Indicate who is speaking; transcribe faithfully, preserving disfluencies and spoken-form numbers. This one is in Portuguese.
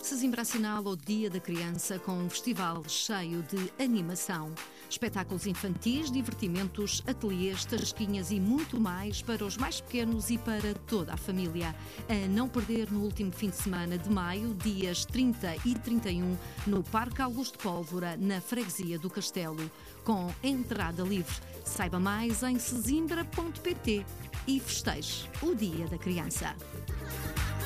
Speaker 1: Sesimbra assinala o Dia da Criança com um festival cheio de animação. Espetáculos infantis, divertimentos, ateliês, tasquinhas e muito mais para os mais pequenos e para toda a família. A não perder no último fim de semana de maio, dias trinta e trinta e um, no Parque Augusto Pólvora, na Freguesia do Castelo, com entrada livre. Saiba mais em sesimbra ponto pt e festeje o Dia da Criança.